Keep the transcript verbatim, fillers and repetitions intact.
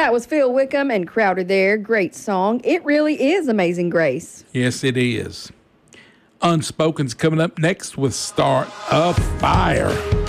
That was Phil Wickham and Crowder there. Great song. It really is Amazing Grace. Yes, it is. Unspoken's coming up next with Start a Fire.